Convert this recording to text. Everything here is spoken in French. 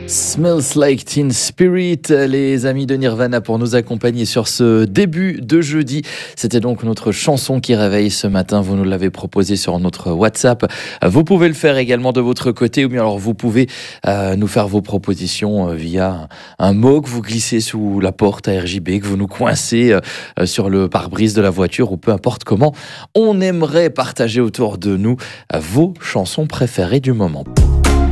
Smells Like Teen Spirit, les amis de Nirvana pour nous accompagner sur ce début de jeudi. C'était donc notre chanson qui réveille ce matin. Vous nous l'avez proposé sur notre WhatsApp. Vous pouvez le faire également de votre côté ou bien alors vous pouvez nous faire vos propositions via un mot que vous glissez sous la porte à RJB, que vous nous coincez sur le pare-brise de la voiture ou peu importe comment. On aimerait partager autour de nous vos chansons préférées du moment.